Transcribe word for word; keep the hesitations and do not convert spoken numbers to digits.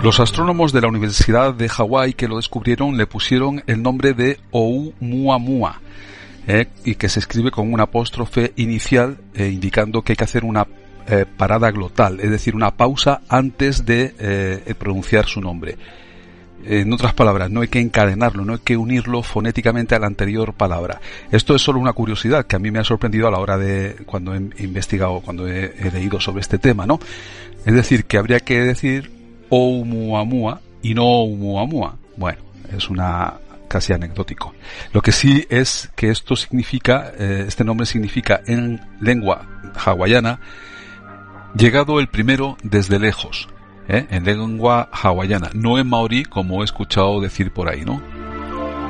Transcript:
Los astrónomos de la Universidad de Hawái que lo descubrieron le pusieron el nombre de Oumuamua, eh, y que se escribe con un apóstrofe inicial, eh, indicando que hay que hacer una eh, parada glotal, es decir, una pausa antes de eh, pronunciar su nombre. En otras palabras, no hay que encadenarlo, no hay que unirlo fonéticamente a la anterior palabra. Esto es solo una curiosidad que a mí me ha sorprendido a la hora de cuando he investigado, cuando he, he leído sobre este tema, ¿no? Es decir, que habría que decir Oumuamua y no Oumuamua. Bueno, es una casi anecdótico. Lo que sí es que esto significa, eh, este nombre significa en lengua hawaiana, llegado el primero desde lejos. ¿Eh? En lengua hawaiana, no en maorí como he escuchado decir por ahí, ¿no?